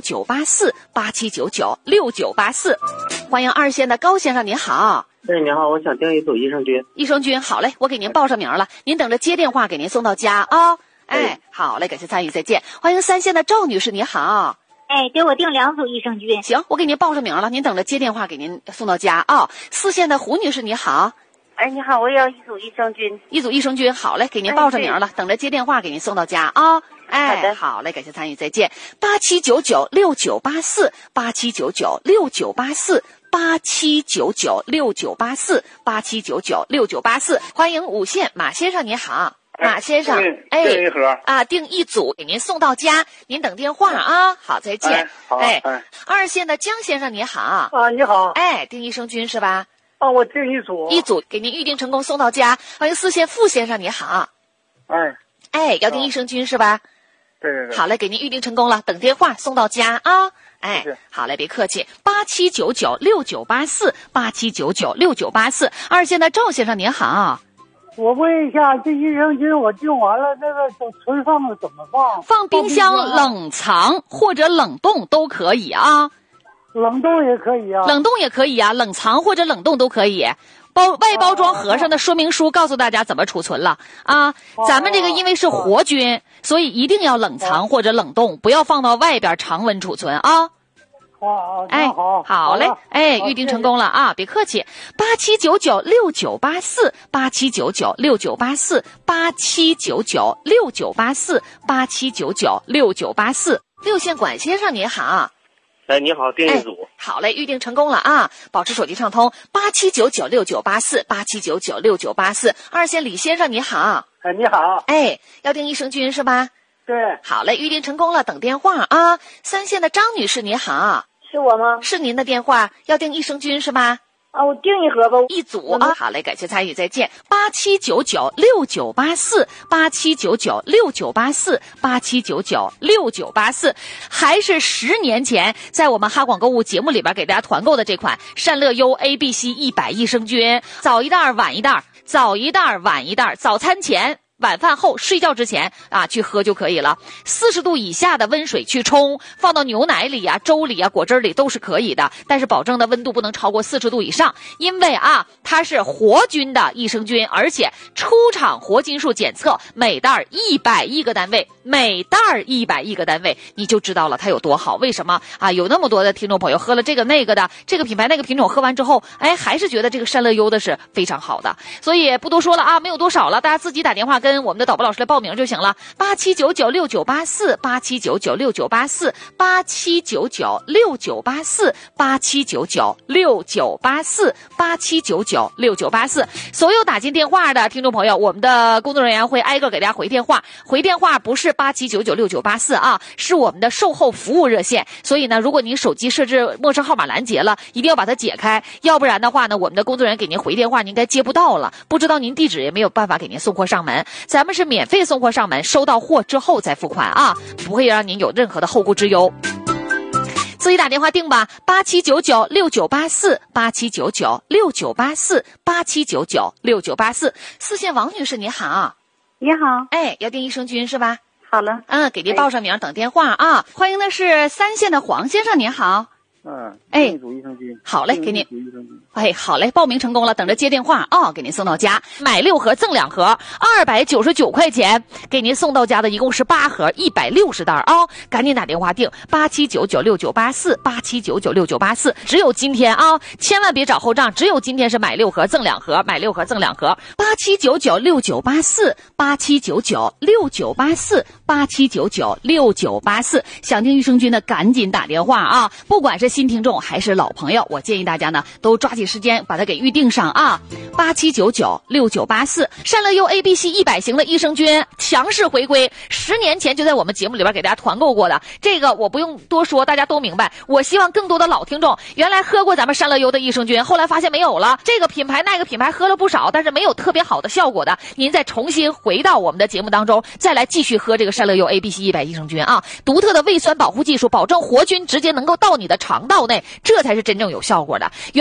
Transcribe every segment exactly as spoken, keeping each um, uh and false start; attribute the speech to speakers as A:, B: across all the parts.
A: 九八四八七九九六九八四。欢迎二线的高先生，您好。
B: 哎，你好，我想订一组益生菌。
A: 益生菌，好嘞，我给您报上名了，您等着接电话给您送到家啊。哎，好嘞，感谢参与，再见。欢迎三线的赵女士，你好。
C: 哎，给我订两组益生菌。
A: 行，我给您报上名了，您等着接电话给您送到家啊。四线的胡女士，你好。
D: 哎，你好，我要一组益生菌。
A: 一组益生菌，好嘞，给您报上名了，哎、等着接电话给您送到家啊。哎，
D: 好的，
A: 好嘞，感谢参与，再见。八七九九六九八四，八七九九六九八四，八七九九六九八四，八七九九六九八四。欢迎五线马先生，你好。马先生，
E: 哎，订一盒
A: 啊，订一组给您送到家，您等电话啊。好，再见。
E: 哎，好，
A: 哎，
E: 哎
A: 二线的江先生你好。
B: 啊，你好。
A: 哎，订益生菌是吧？
B: 啊，我订一组。
A: 一组给您预定成功送到家。欢迎四线傅先生你好。
E: 哎，
A: 哎，要订益生菌是吧？
E: 对对对。
A: 好嘞，给您预定成功了，等电话送到家啊。哎，好嘞，别客气。八七九九六九八四，八七九九六九八四。二线的赵先生您好。
F: 我问一下，这益生菌我订完了，那个存放的怎么放？
A: 放冰箱冷藏或者冷冻都可以啊。
F: 冷冻也可以啊。
A: 冷冻也可以啊，冷藏或者冷冻都可以。包外包装盒上的说明书告诉大家怎么储存了啊。咱们这个因为是活菌，所以一定要冷藏或者冷冻，不要放到外边常温储存啊。
F: 哦，
A: 哎，
F: 好，
A: 好嘞，哎，预定成功了啊，别客气。八七九九六九八四，八七九九六九八四，八七九九六九八四，八七九九六九八四。六线管先生您好。
B: 哎，你好，订一组、
A: 哎。好嘞，预定成功了啊！保持手机畅通，八七九九六九八四，八七九九六九八四。二线李先生你好。
F: 哎，你好。
A: 哎，要订益生菌是吧？
F: 对。
A: 好嘞，预定成功了，等电话啊！三线的张女士你好。
C: 是我吗？
A: 是您的电话，要订益生菌是吧？
C: 啊，我订一盒吧，
A: 一组啊。好嘞，感谢参与，再见。八七九九六九八四，八七九九六九八四，八七九九六九八四，还是十年前在我们哈广购物节目里边给大家团购的这款善乐优 A B C 一百益生菌，早一袋晚一袋，早一袋晚一袋，早餐前。晚饭后睡觉之前啊，去喝就可以了。四十度以下的温水去冲，放到牛奶里啊、粥里啊、果汁里都是可以的，但是保证的温度不能超过四十度以上，因为啊，它是活菌的益生菌，而且出厂活菌数检测每袋一百亿个单位，每袋一百亿个单位，你就知道了它有多好。为什么啊？有那么多的听众朋友喝了这个那个的，这个品牌那个品种喝完之后，哎，还是觉得这个善乐优的是非常好的。所以不多说了啊，没有多少了，大家自己打电话跟跟我们的导播老师来报名就行了。八七九九六九八四，八七九九六九八四，八七九九六九八四，八七九九六九八四，八七九九六九八四。所有打进电话的听众朋友，我们的工作人员会挨个给大家回电话。回电话不是八七九九六九八四啊，是我们的售后服务热线。所以呢，如果您手机设置陌生号码拦截了，一定要把它解开，要不然的话呢，我们的工作人员给您回电话，您应该接不到了，不知道您地址也没有办法给您送货上门。咱们是免费送货上门，收到货之后再付款啊，不会让您有任何的后顾之忧。自己打电话订吧，八七九九六九八四，八七九九六九八四，八七九九六九八四。四线王女士你好。
D: 你好。
A: 哎，要订益生菌是吧？
D: 好了。
A: 嗯，给您报上名，等电话啊。欢迎的是三线的黄先生您好。
E: 嗯，
A: 哎，
E: 一组益生菌。
A: 好嘞，给您。哎，好嘞，报名成功了，等着接电话啊、哦，给您送到家。买六盒赠两盒，二百九十九块钱，给您送到家的一共是八盒，一百六十袋啊、哦！赶紧打电话订八七九九六九八四，八七九九六九八四，只有今天啊，千万别找后账，只有今天是买六盒赠两盒，买六盒赠两盒，八七九九六九八四，八七九九六九八四，八七九九六九八四。想听益生菌的赶紧打电话啊！不管是新听众还是老朋友，我建议大家呢都抓紧时间把它给预定上啊！八七九九六九八四，善乐优 A B C 一百型的益生菌强势回归，十年前就在我们节目里边给大家团购过的，这个我不用多说，大家都明白。我希望更多的老听众原来喝过咱们善乐优的益生菌，后来发现没有了，这个品牌那个品牌喝了不少，但是没有特别好的效果的，您再重新回到我们的节目当中，再来继续喝这个善乐优 A B C 一百益生菌啊！独特的胃酸保护技术，保证活菌直接能够到你的肠道内，这才是真正有效果的。原来从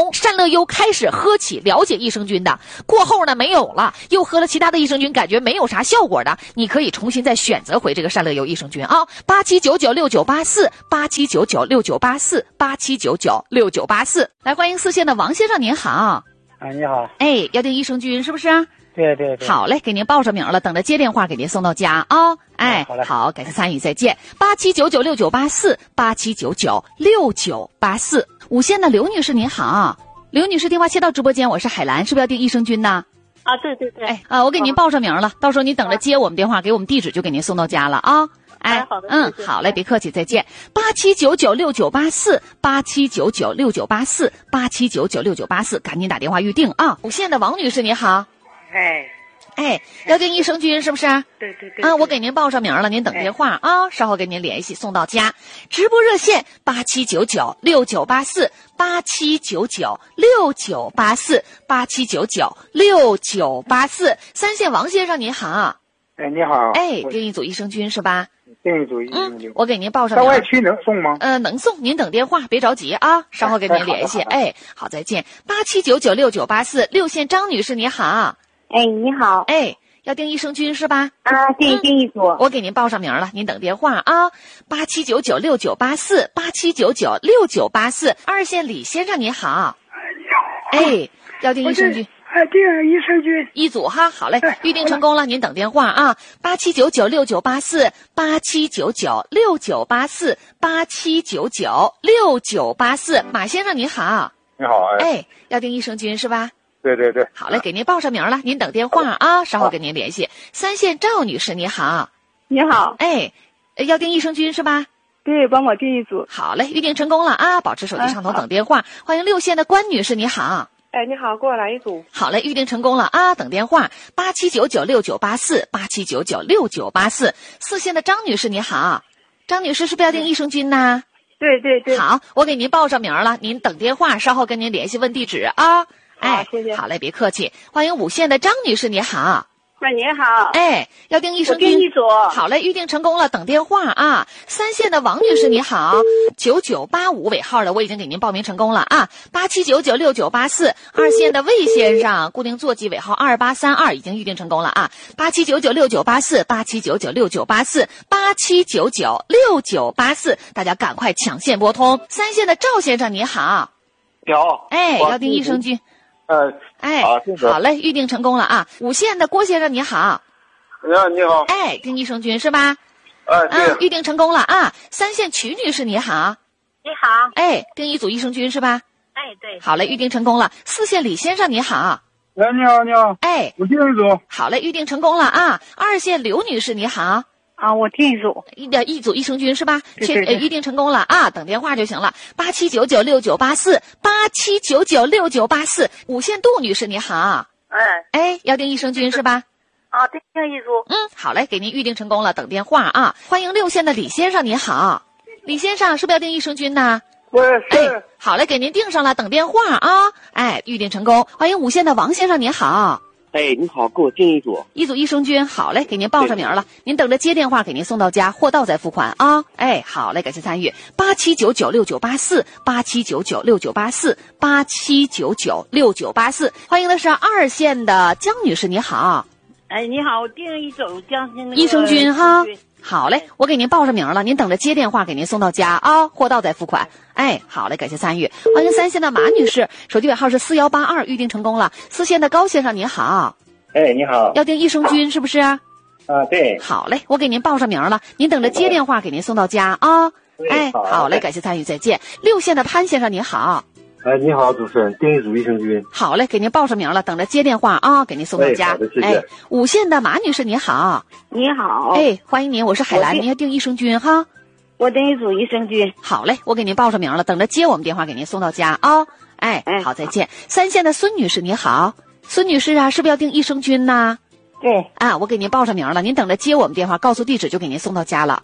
A: 从善乐优开始喝起了解益生菌的，过后呢没有了，又喝了其他的益生菌，感觉没有啥效果的，你可以重新再选择回这个善乐优益生菌啊。八七九九六九八四，八七九九六九八四，八七九九六九八四。来，欢迎四线的王先生，您好。
F: 哎，你好。
A: 哎，要订益生菌是不是？
F: 对对对。
A: 好嘞，给您报上名了，等着接电话给您送到家啊、哦。哎，
F: 好嘞，
A: 好，感谢参与，再见。八七九九六九八四，八七九九六九八四。五线的刘女士您好，刘女士电话接到直播间，我是海兰，是不是要订益生菌呢？
D: 啊，对对对。
A: 哎啊，我给您报上名了，到时候你等着接我们电话，给我们地址就给您送到家了啊。哎，
D: 好的，
A: 嗯，好嘞，别客气，再见。八七九九六九八四，八七九九六九八四，八七九九六九八四，赶紧打电话预定啊！五线的王女士你好，
D: 哎
A: 哎，要订益生菌是不是？
D: 对对对。
A: 啊，我给您报上名了，您等电话啊，稍后跟您联系送到家。直播热线八七九九六九八四，八七九九六九八四，八七九九六九八四。三线王先生您好，
E: 哎，你好。
A: 哎，订一组益生菌是吧？
E: 订一组益生菌。
A: 嗯，我给您报上名。
E: 到外区能送吗？
A: 呃，能送，您等电话，别着急啊，稍后跟您联系。哎，好，再见。八七九九六九八四，六线张女士你好。
C: 哎，你好。
A: 哎，要订益生菌是吧？
C: 啊，订订一组、嗯。
A: 我给您报上名了，您等电话啊。八七九九六九八四，八七九九六九八四。二线李先生你好。
F: 哎，你好。
A: 哎，要订益生菌。
F: 哎，订益生菌
A: 一组哈，好嘞，预定成功了，您等电话啊。八七九九六九八四，八七九九六九八四，八七九九六九八四。马先生您好。
E: 你好，哎。
A: 哎，要订益生菌是吧？
E: 对对对。
A: 好嘞，给您报上名了，您等电话啊，稍后跟您联系。三线赵女士你好。
D: 你好。
A: 哎，要订益生菌是吧？
D: 对，帮我订一组。
A: 好嘞，预定成功了啊，保持手机上头等电话。欢迎六线的关女士你好。
D: 哎，你好，给我来一组。
A: 好嘞，预定成功了啊！等电话八七九九六九八四，八七九九六九八四。四线的张女士你好，张女士是不是要订益生菌呢？
D: 对对对。
A: 好，我给您报上名了，您等电话，稍后跟您联系问地址啊。哎，
D: 谢谢。
A: 好嘞，别客气。欢迎五线的张女士你好。
D: 喂，你好。
A: 哎，要订益生菌。
D: 我订一组。
A: 好嘞，预定成功了，等电话啊。三线的王女士你好，九九八五尾号的我已经给您报名成功了啊。八七九九六九八四。二线的魏先生，固定座机尾号二八三二已经预定成功了啊。八七九九六九八四，八七九九六九八四，八七九九六九八四，大家赶快抢线拨通。三线的赵先生你好。
E: 你好。
A: 哎，要订益生菌。
E: 呃，
A: 哎，
E: 好，
A: 好嘞，预定成功了啊！五线的郭先生你好。
E: 你好，你好。
A: 哎，订益生菌是吧？
E: 哎，对。
A: 嗯，预定成功了啊！三线曲女士你好。
C: 你好。
A: 哎，订一组益生菌是吧？
C: 哎，对。
A: 好嘞，预定成功了。四线李先生你好。
F: 哎，你好，你好。
A: 哎，
F: 我订一组。
A: 好嘞，预定成功了啊！二线刘女士你好。
D: 啊，我订一组。
A: 一的一组益生菌是吧？
D: 对对对。
A: 呃，预定成功了啊！等电话就行了。八七九九六九八四，八七九九六九八四。五线杜女士你好。
D: 哎。
A: 哎，要订益生菌是吧？
D: 啊，订一组。
A: 嗯，好嘞，给您预定成功了，等电话啊！欢迎六线的李先生你好。李先生是不是要订益生菌呢？
F: 我是。
A: 哎，好嘞，给您订上了，等电话啊！哎，预定成功。欢迎五线的王先生你好。
B: 哎，你好，给我订一组。
A: 一组益生菌，好嘞，给您报上名了，您等着接电话，给您送到家，货到再付款啊！哎，好嘞，感谢参与。八七九九六九八四，八七九九六九八四，八七九九六九八四。欢迎的是二线的江女士，你好。
D: 哎，你好，我订一组江心的
A: 益生菌哈。好嘞，我给您报上名了，您等着接电话，给您送到家啊，货到再付款。哎，好嘞，感谢参与。欢迎三线的马女士，手机尾号是四幺八二，预定成功了。四线的高先生您好。
E: 哎，你好。
A: 要订益生菌是不是？啊，
E: 对。
A: 好嘞，我给您报上名了，您等着接电话，给您送到家啊。哎，好嘞，感谢参与，再见。六线的潘先生您好。
G: 哎，你好，主持人，订一组益生菌。
A: 好嘞，给您报上名了，等着接电话啊，给您送到家。
G: 哎，好的，谢谢。
A: 哎，五线的马女士您好。
D: 你好。
A: 哎，欢迎您，我是海兰，您要订益生菌哈。
D: 我订一组益生菌。
A: 好嘞，我给您报上名了，等着接我们电话，给您送到家啊。哎，
D: 哎，
A: 好，再见。三线的孙女士您好。孙女士啊，是不是要订益生菌呢？
D: 对。
A: 啊，我给您报上名了，您等着接我们电话，告诉地址就给您送到家了啊。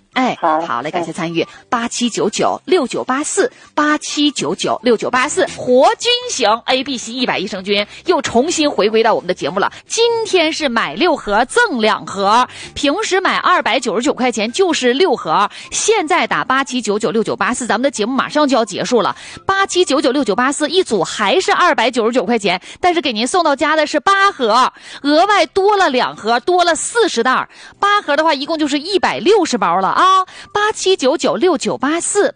A: 哎，
D: 好
A: 好嘞，感谢参与。八七九九六九八四，八七九九六九八四，活菌型 A B C 一百益生菌又重新回归到我们的节目了。今天是买六盒赠两盒，平时买二百九十九块钱就是六盒，现在打八七九九六九八四，咱们的节目马上就要结束了。八七九九六九八四一组还是二百九十九块钱，但是给您送到家的是八盒，额外多了两盒，多了四十袋，八盒的话一共就是一百六十包了啊！八七九九六九八四。